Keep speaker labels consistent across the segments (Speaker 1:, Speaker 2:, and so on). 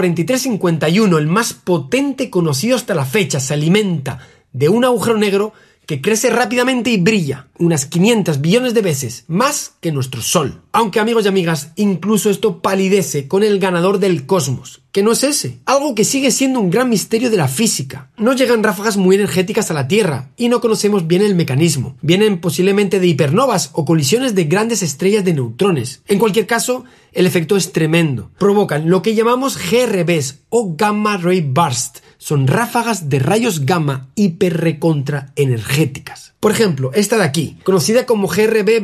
Speaker 1: 4351, el más potente conocido hasta la fecha, se alimenta de un agujero negro que crece rápidamente y brilla unas 500 billones de veces más que nuestro Sol. Aunque, amigos y amigas, incluso esto palidece con el ganador del cosmos, que no es ese. Algo que sigue siendo un gran misterio de la física. No llegan ráfagas muy energéticas a la Tierra y no conocemos bien el mecanismo. Vienen posiblemente de hipernovas o colisiones de grandes estrellas de neutrones. En cualquier caso, el efecto es tremendo. Provocan lo que llamamos GRBs o Gamma Ray Burst. Son ráfagas de rayos gamma hiperrecontra energéticas. Por ejemplo, esta de aquí, conocida como GRB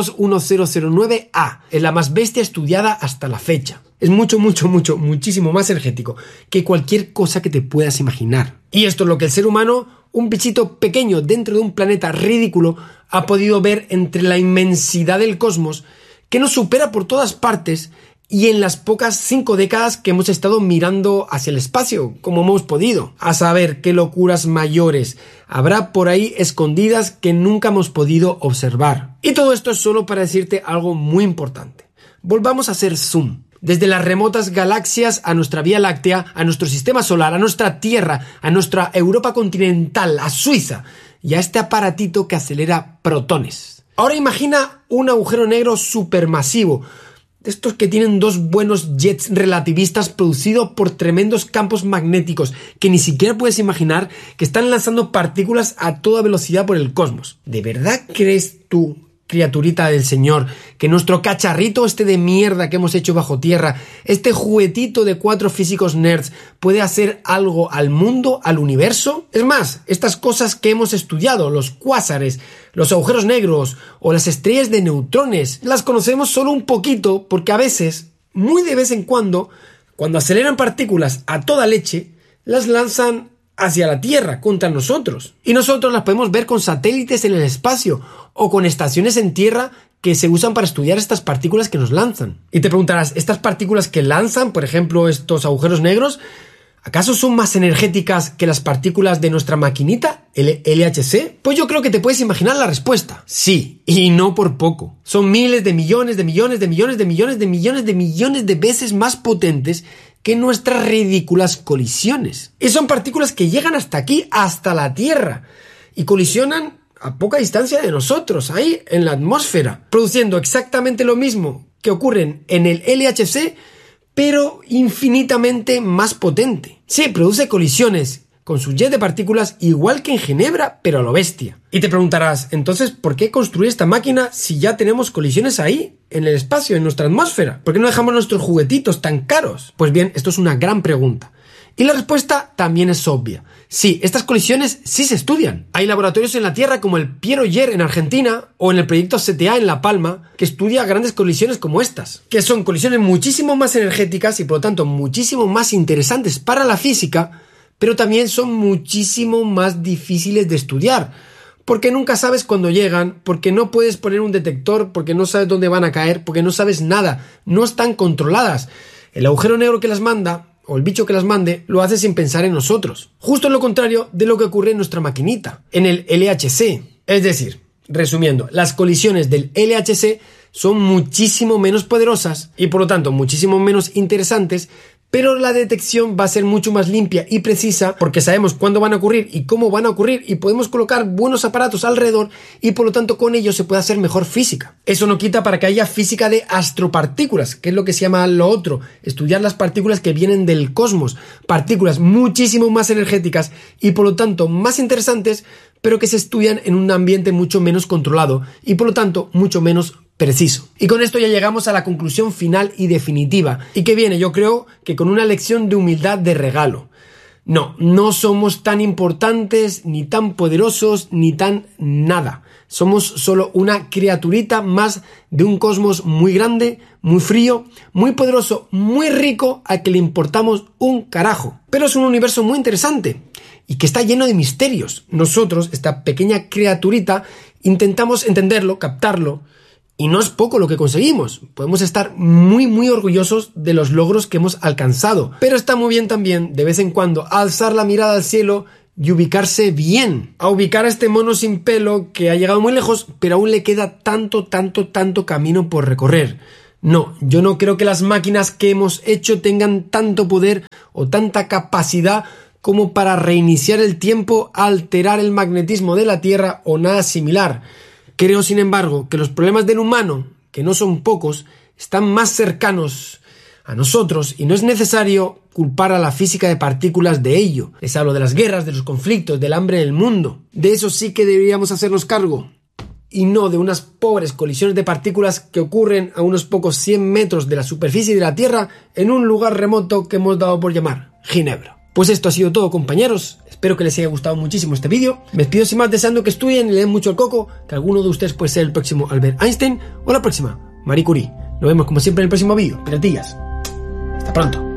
Speaker 1: 221009A, es la más bestia estudiada hasta la fecha. Es muchísimo más energético que cualquier cosa que te puedas imaginar. Y esto es lo que el ser humano, un bichito pequeño dentro de un planeta ridículo, ha podido ver entre la inmensidad del cosmos, que nos supera por todas partes, y en las pocas 5 décadas que hemos estado mirando hacia el espacio, como hemos podido. A saber qué locuras mayores habrá por ahí escondidas que nunca hemos podido observar. Y todo esto es solo para decirte algo muy importante. Volvamos a hacer zoom. Desde las remotas galaxias a nuestra Vía Láctea, a nuestro sistema solar, a nuestra Tierra, a nuestra Europa continental, a Suiza y a este aparatito que acelera protones. Ahora imagina un agujero negro supermasivo, de estos que tienen 2 buenos jets relativistas producidos por tremendos campos magnéticos que ni siquiera puedes imaginar, que están lanzando partículas a toda velocidad por el cosmos. ¿De verdad crees tú, criaturita del Señor, que nuestro cacharrito de mierda que hemos hecho bajo tierra, este juguetito de 4 físicos nerds, puede hacer algo al mundo, al universo? Es más, estas cosas que hemos estudiado, los cuásares, los agujeros negros o las estrellas de neutrones, las conocemos solo un poquito porque a veces, muy de vez en cuando aceleran partículas a toda leche, las lanzan hacia la Tierra, contra nosotros. Y nosotros las podemos ver con satélites en el espacio o con estaciones en Tierra que se usan para estudiar estas partículas que nos lanzan. Y te preguntarás, ¿estas partículas que lanzan, por ejemplo, estos agujeros negros, acaso son más energéticas que las partículas de nuestra maquinita, el LHC? Pues yo creo que te puedes imaginar la respuesta. Sí, y no por poco. Son miles de millones de millones de millones de millones de millones de millones de veces más potentes que nuestras ridículas colisiones. Y son partículas que llegan hasta aquí, hasta la Tierra, y colisionan a poca distancia de nosotros, ahí en la atmósfera, produciendo exactamente lo mismo que ocurre en el LHC, pero infinitamente más potente. Sí, produce colisiones con su jet de partículas igual que en Ginebra, pero a lo bestia. Y te preguntarás, entonces, ¿por qué construir esta máquina si ya tenemos colisiones ahí, en el espacio, en nuestra atmósfera? ¿Por qué no dejamos nuestros juguetitos tan caros? Pues bien, esto es una gran pregunta. Y la respuesta también es obvia. Sí, estas colisiones sí se estudian. Hay laboratorios en la Tierra como el Piero Oyer en Argentina o en el proyecto CTA en La Palma que estudia grandes colisiones como estas, que son colisiones muchísimo más energéticas y por lo tanto muchísimo más interesantes para la física, pero también son muchísimo más difíciles de estudiar, porque nunca sabes cuándo llegan, porque no puedes poner un detector, porque no sabes dónde van a caer, porque no sabes nada, no están controladas. El agujero negro que las manda, o el bicho que las mande, lo hace sin pensar en nosotros. Justo lo contrario de lo que ocurre en nuestra maquinita, en el LHC. Es decir, resumiendo, las colisiones del LHC son muchísimo menos poderosas y por lo tanto muchísimo menos interesantes, pero la detección va a ser mucho más limpia y precisa porque sabemos cuándo van a ocurrir y cómo van a ocurrir y podemos colocar buenos aparatos alrededor y por lo tanto con ello se puede hacer mejor física. Eso no quita para que haya física de astropartículas, que es lo que se llama lo otro, estudiar las partículas que vienen del cosmos, partículas muchísimo más energéticas y por lo tanto más interesantes, pero que se estudian en un ambiente mucho menos controlado y por lo tanto mucho menos preciso. Y con esto ya llegamos a la conclusión final y definitiva, y que viene, yo creo, que con una lección de humildad de regalo. No somos tan importantes, ni tan poderosos, ni tan nada. Somos solo una criaturita más de un cosmos muy grande, muy frío, muy poderoso, muy rico, al que le importamos un carajo. Pero es un universo muy interesante y que está lleno de misterios. Nosotros, esta pequeña criaturita, intentamos entenderlo, captarlo, y no es poco lo que conseguimos. Podemos estar muy orgullosos de los logros que hemos alcanzado. Pero está muy bien también, de vez en cuando, alzar la mirada al cielo y ubicarse bien. A ubicar a este mono sin pelo que ha llegado muy lejos, pero aún le queda tanto camino por recorrer. No, yo no creo que las máquinas que hemos hecho tengan tanto poder o tanta capacidad como para reiniciar el tiempo, alterar el magnetismo de la Tierra o nada similar. Creo, sin embargo, que los problemas del humano, que no son pocos, están más cercanos a nosotros y no es necesario culpar a la física de partículas de ello. Les hablo de las guerras, de los conflictos, del hambre en el mundo. De eso sí que deberíamos hacernos cargo. Y no de unas pobres colisiones de partículas que ocurren a unos pocos 100 metros de la superficie de la Tierra en un lugar remoto que hemos dado por llamar Ginebra. Pues esto ha sido todo, compañeros. Espero que les haya gustado muchísimo este vídeo. Me despido sin más deseando que estudien y le den mucho el coco, que alguno de ustedes puede ser el próximo Albert Einstein o la próxima Marie Curie. Nos vemos como siempre en el próximo vídeo. Piratillas. Hasta pronto.